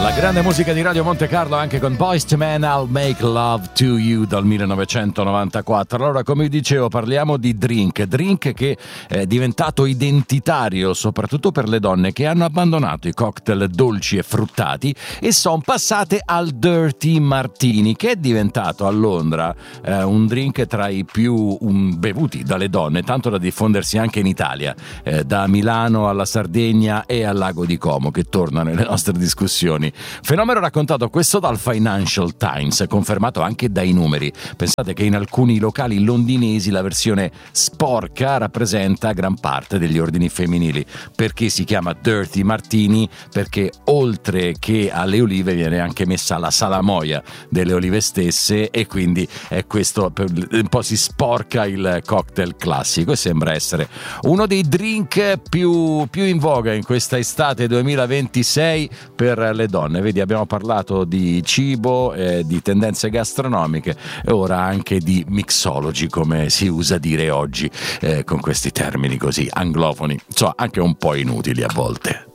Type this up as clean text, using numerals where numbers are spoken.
La grande musica di Radio Monte Carlo anche con Boyz II Men, I'll Make Love to You dal 1994. Allora, come vi dicevo, parliamo di drink che è diventato identitario soprattutto per le donne che hanno abbandonato i cocktail dolci e fruttati e sono passate al Dirty Martini, che è diventato a Londra un drink tra i più bevuti dalle donne, tanto da diffondersi anche in Italia, da Milano alla Sardegna e al Lago di Como, che torna nelle nostre discussioni. Fenomeno raccontato questo dal Financial Times, confermato anche dai numeri. Pensate che in alcuni locali londinesi la versione sporca rappresenta gran parte degli ordini femminili. Perché si chiama Dirty Martini? Perché oltre che alle olive viene anche messa la salamoia delle olive stesse, e quindi è questo, un po' si sporca il cocktail classico, e sembra essere uno dei drink più in voga in questa estate 2026 per le donne. Vedi, abbiamo parlato di cibo, di tendenze gastronomiche e ora anche di mixology, come si usa dire oggi, con questi termini così anglofoni, anche un po' inutili a volte.